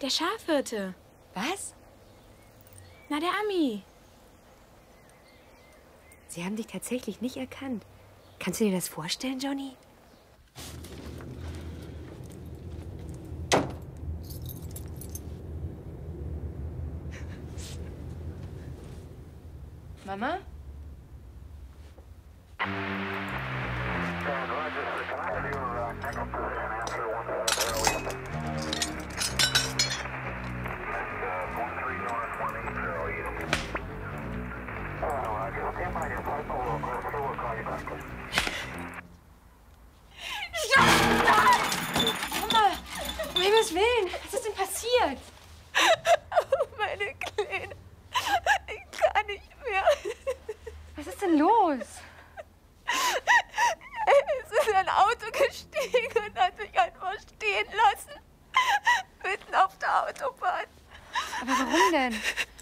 Der Schafhirte. Was? Na, der Ami. Sie haben dich tatsächlich nicht erkannt. Kannst du dir das vorstellen, Johnny? Mama? Mama, um Himmels Willen, was ist denn passiert? Oh, meine Kleine. Ich kann nicht mehr. Was ist denn los? Es ist in ein Auto gestiegen und hat mich einfach stehen lassen. Mitten auf der Autobahn. Aber warum denn?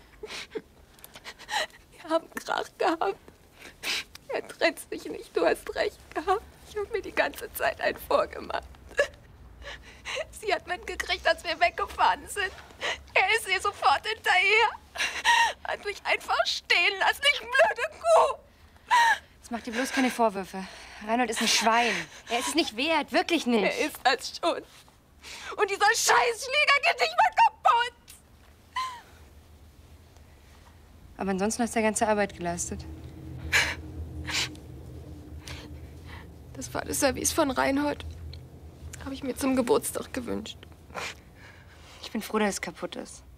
Wir haben Krach gehabt. Er trennt sich nicht, du hast recht gehabt. Ich habe mir die ganze Zeit einen vorgemacht. Sie hat mitgekriegt, dass wir weggefahren sind. Er ist ihr sofort hinterher. Hat mich einfach stehen lassen, ich blöde Kuh. Jetzt mach dir bloß keine Vorwürfe. Reinhold ist ein Schwein. Er ist es nicht wert, wirklich nicht. Er ist das schon. Und dieser Scheißschläger geht nicht mehr kaputt. Aber ansonsten hast du ja ganze Arbeit geleistet. Das war das Service von Reinhold. Habe ich mir zum Geburtstag gewünscht. Ich bin froh, dass es kaputt ist.